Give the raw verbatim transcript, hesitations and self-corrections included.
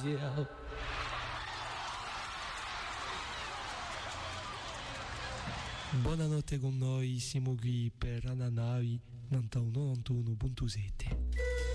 Ciao. Buonanotte con noi, siamo qui per Ananavi novantuno novantuno punto sette.